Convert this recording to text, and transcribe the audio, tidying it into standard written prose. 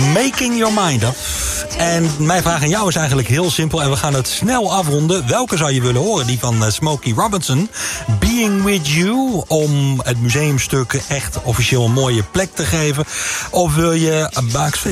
Making Your Mind Up. En mijn vraag aan jou is eigenlijk heel simpel en we gaan het snel afronden. Welke zou je willen horen? Die van Smokey Robinson, Being With You, om het museumstuk echt officieel een mooie plek te geven. Of wil je Bugs